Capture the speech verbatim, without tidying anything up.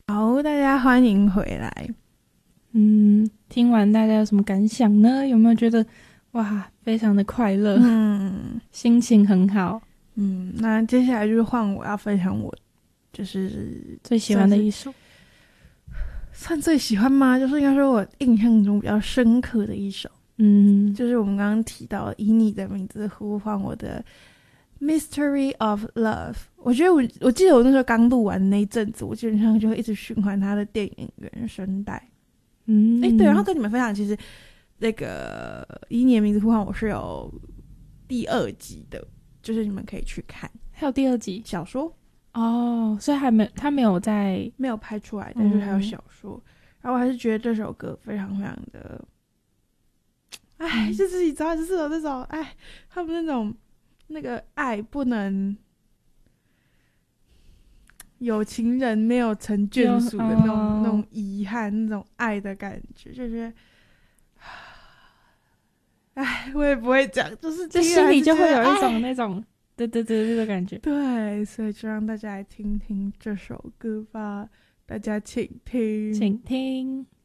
好，大家欢迎回来。 嗯，听完大家有什么感想呢？有没有觉得哇，非常的快乐， 嗯， 心情很好？ 嗯，那接下来就是换我要分享我就是最喜欢的一首， 算最喜欢吗？就是应该说我印象中比较深刻的一首， 嗯， 就是我们刚刚提到以你的名字呼唤我的 Mystery of Love。我觉得我我记得我那时候刚录完那一阵子，我基本上就会一直循环他的电影原声带。 嗯， 哎，对，然后跟你们分享，其实那个以你的名字呼唤我是有第二集的，就是你们可以去看。 还有第二集小说哦，所以还没他没有在没有拍出来，但是还有小说。嗯、然后我还是觉得这首歌非常非常的，哎、嗯，就是你知道，就是有那种哎，他们那种那个爱不能。有情人没有成眷属的那种、哦、那种遗憾，那种爱的感觉，就是，哎，我也不会讲，就是这心里就会有一种那种对对对对的感觉。 对，所以就让大家来听听这首歌吧，大家请听， 请听。